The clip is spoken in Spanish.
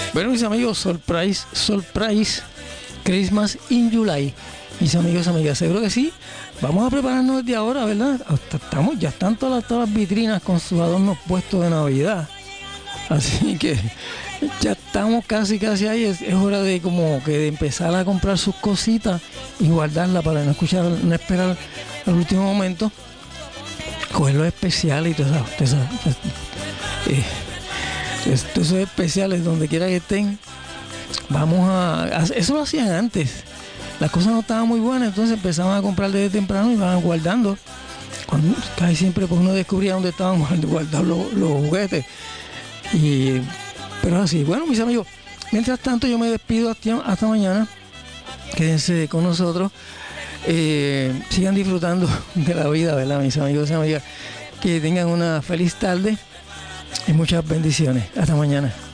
Bueno, mis amigos, surprise Christmas in July. Mis amigos y amigas, seguro que sí. Vamos a prepararnos desde ahora, ¿verdad? Ya están todas las vitrinas con sus adornos puestos de Navidad. Así que ya estamos casi ahí. Es hora de como que de empezar a comprar sus cositas y guardarlas para no esperar al último momento. Coger los especiales y todas esos especiales donde quiera que estén. Eso lo hacían antes. Las cosas no estaban muy buenas, entonces empezaban a comprar desde temprano y iban guardando. Casi siempre pues uno descubría dónde estaban guardados los juguetes. Pero así, bueno, mis amigos, mientras tanto yo me despido hasta mañana. Quédense con nosotros. Sigan disfrutando de la vida, ¿verdad, mis amigos y amigas? Que tengan una feliz tarde y muchas bendiciones. Hasta mañana.